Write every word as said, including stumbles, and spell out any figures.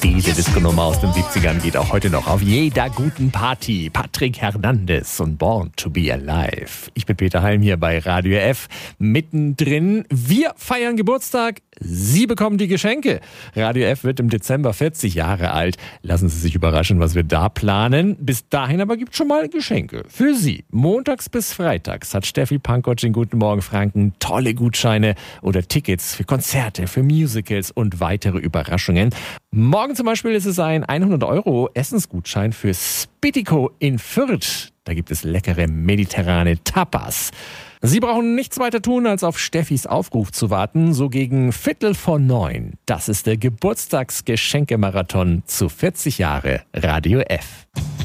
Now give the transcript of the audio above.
Diese Disco-Nummer aus den siebzigern geht auch heute noch auf jeder guten Party. Patrick Hernandez und Born to be Alive. Ich bin Peter Heim hier bei Radio F. Mittendrin. Wir feiern Geburtstag. Sie bekommen die Geschenke. Radio F wird im Dezember vierzig Jahre alt. Lassen Sie sich überraschen, was wir da planen. Bis dahin aber gibt es schon mal Geschenke für Sie. Montags bis freitags hat Steffi Pankotsch in Guten Morgen Franken tolle Gutscheine oder Tickets für Konzerte, für Musicals und weitere Überraschungen. Morgen zum Beispiel ist es ein hundert Euro Essensgutschein für Spittico in Fürth. Da gibt es leckere mediterrane Tapas. Sie brauchen nichts weiter tun, als auf Steffis Aufruf zu warten, so gegen Viertel vor neun. Das ist der Geburtstagsgeschenkemarathon zu vierzig Jahre Radio F.